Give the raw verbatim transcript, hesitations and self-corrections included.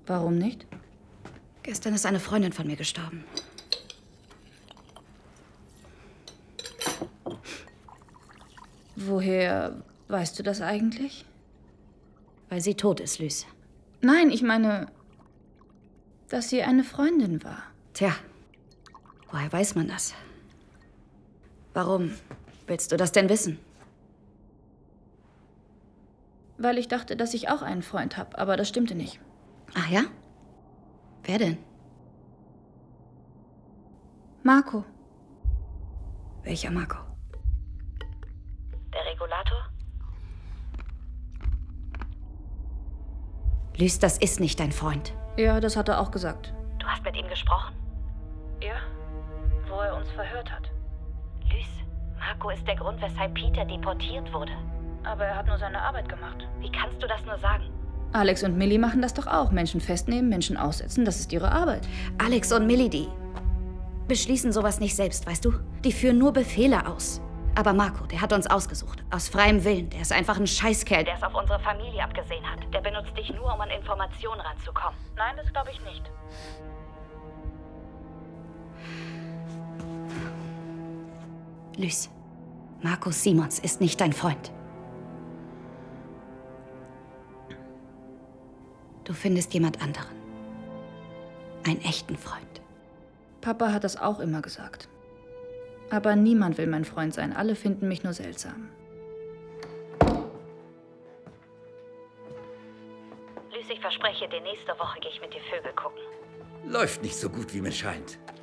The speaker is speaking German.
Warum nicht? Gestern ist eine Freundin von mir gestorben. Woher weißt du das eigentlich? Weil sie tot ist, Lys. Nein, ich meine, dass sie eine Freundin war. Tja, woher weiß man das? Warum willst du das denn wissen? Weil ich dachte, dass ich auch einen Freund habe, aber das stimmte nicht. Ach ja? Wer denn? Marco. Welcher Marco? Der Regulator? Lys, das ist nicht dein Freund. Ja, das hat er auch gesagt. Du hast mit ihm gesprochen? Ja, wo er uns verhört hat. Lys, Marco ist der Grund, weshalb Peter deportiert wurde. Aber er hat nur seine Arbeit gemacht. Wie kannst du das nur sagen? Alex und Millie machen das doch auch. Menschen festnehmen, Menschen aussetzen, das ist ihre Arbeit. Alex und Millie, die beschließen sowas nicht selbst, weißt du? Die führen nur Befehle aus. Aber Marco, der hat uns ausgesucht. Aus freiem Willen. Der ist einfach ein Scheißkerl. Der es auf unsere Familie abgesehen hat. Der benutzt dich nur, um an Informationen ranzukommen. Nein, das glaube ich nicht. Lys, Markus Simons ist nicht dein Freund. Du findest jemand anderen. Einen echten Freund. Papa hat das auch immer gesagt. Aber niemand will mein Freund sein. Alle finden mich nur seltsam. Lys, ich verspreche dir, nächste Woche gehe ich mit dir Vögel gucken. Läuft nicht so gut, wie mir scheint.